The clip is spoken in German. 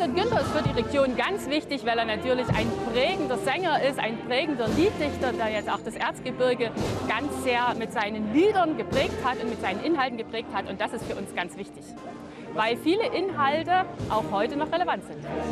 Anton Günther ist für die Region ganz wichtig, weil er natürlich ein prägender Sänger ist, ein prägender Lieddichter, der jetzt auch das Erzgebirge ganz sehr mit seinen Liedern geprägt hat und mit seinen Inhalten geprägt hat. Und das ist für uns ganz wichtig, weil viele Inhalte auch heute noch relevant sind.